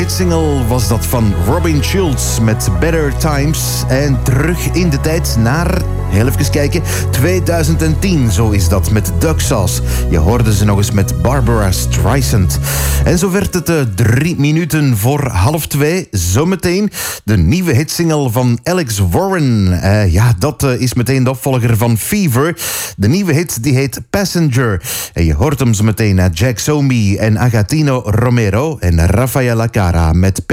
hitsingle was dat van Robin Schulz met Better Times. En terug in de tijd naar, heel even kijken, 2010. Zo is dat met Duck Sauce. Je hoorde ze nog eens met Barbara Streisand. En zo werd het 3 minuten voor 1:30. Zometeen de nieuwe hitsingle van Alex Warren. Dat is meteen de opvolger van Fever. De nieuwe hit die heet Passenger. En je hoort hem zo meteen naar Jack Somi en Agatino Romero en Rafaela Cara met